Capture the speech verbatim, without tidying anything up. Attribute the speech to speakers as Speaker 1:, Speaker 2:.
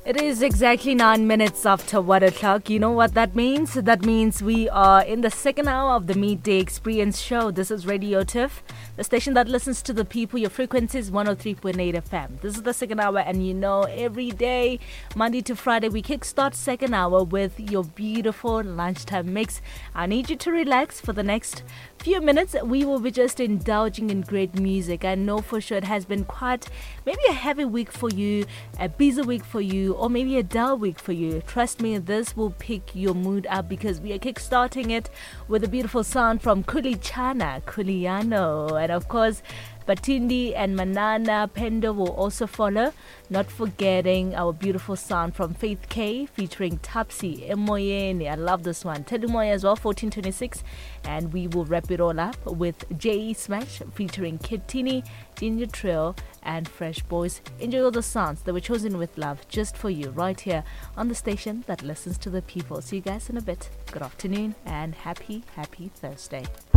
Speaker 1: It is exactly nine minutes after one o'clock. You know what that means? That means we are in the second hour of the Midday Experience show. This is Radio Tiff, the station that listens to the people. Your frequency is one oh three point eight F M. This is the second hour, and you know, every day, Monday to Friday, we kickstart second hour with your beautiful lunchtime mix. I need you to relax for the next few minutes. We will be just indulging in great music. I know for sure it has been quite maybe a heavy week for you, a busy week for you, or maybe a dull week for you. Trust me, this will pick your mood up because we are kickstarting it with a beautiful sound from Kulichana, Kuliano, and of course Batindi and Manana Pendo will also follow. Not forgetting our beautiful sound from Faith K featuring Tapsi Emoyeni. I love this one. Telumoy as well, fourteen twenty-six. And we will wrap it all up with J Smash featuring Kid Tini, Ginger Trail, and Fresh Boys. Enjoy all the sounds that were chosen with love just for you right here on the station that listens to the people. See you guys in a bit. Good afternoon and happy, happy Thursday.